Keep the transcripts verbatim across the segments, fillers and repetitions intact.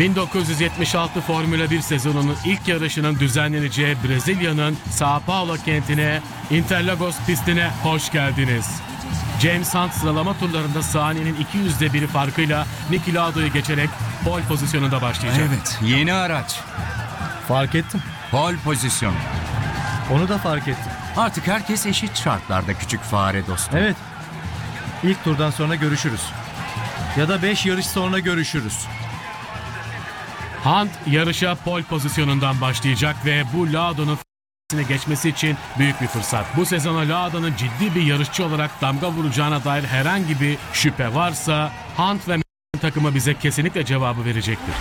bin dokuz yüz yetmiş altı Formula bir sezonunun ilk yarışının düzenleneceği Brezilya'nın São Paulo kentine, Interlagos pistine hoş geldiniz. James Hunt sıralama turlarında saniyenin iki yüzde biri farkıyla Niki Laudo'yu geçerek pole pozisyonunda başlayacak. Evet, yeni araç. Fark ettim. Pole pozisyon. Onu da fark ettim. Artık herkes eşit şartlarda küçük fare dostum. Evet. İlk turdan sonra görüşürüz. Ya da beş yarış sonra görüşürüz. Hunt yarışa pole pozisyonundan başlayacak ve bu Laudo'nun geçmesi için büyük bir fırsat. Bu sezona Laudo'nun ciddi bir yarışçı olarak damga vuracağına dair herhangi bir şüphe varsa Hunt ve takımı bize kesinlikle cevabı verecektir.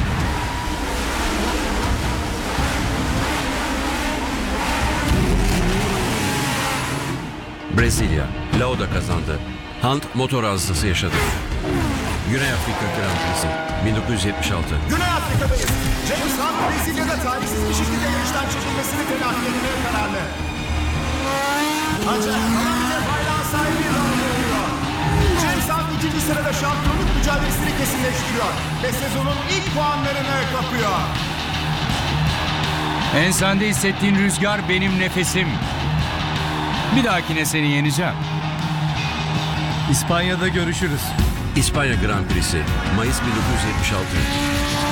Brezilya, Lauda kazandı. Hunt motor arızası yaşadı. Güney Afrika Grand Prix'si bin dokuz yüz yetmiş altı. Güney Afrika'dayız. James Hunt Brezilya'da talihsiz bir şekilde yarıştan çekilmesini telafi etmeye kararlı. Ancak Alanya bayrağın sahibi Lauda oluyor. James Hunt ikinci sırada şampiyonluk mücadelesini kesinleştiriyor ve sezonun ilk puanlarını kapıyor. Ensende hissettiğin rüzgar benim nefesim. Bir dahakine seni yeneceğim. İspanya'da görüşürüz. İspanya Grand Prix'si Mayıs bin dokuz yüz yetmiş altı.